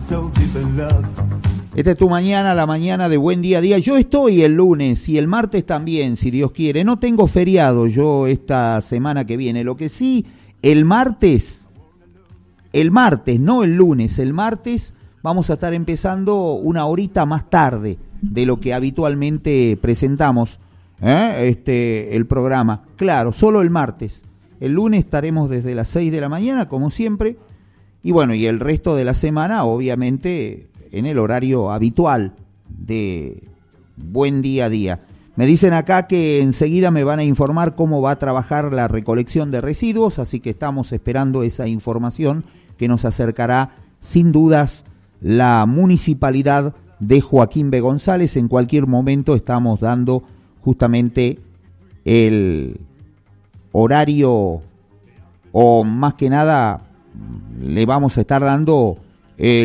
Esta es tu mañana, la mañana de Buen Día a Día. Yo estoy el lunes y el martes también, si Dios quiere. No tengo feriado yo esta semana que viene. Lo que sí, el martes, no el lunes, el martes vamos a estar empezando una horita más tarde de lo que habitualmente presentamos el programa. Claro, solo el martes. El lunes estaremos desde las 6 de la mañana, como siempre. Y bueno, y el resto de la semana, obviamente, en el horario habitual de Buen Día a Día. Me dicen acá que enseguida me van a informar cómo va a trabajar la recolección de residuos, así que estamos esperando esa información que nos acercará sin dudas la municipalidad de Joaquín B. González. En cualquier momento estamos dando justamente el horario, o más que nada le vamos a estar dando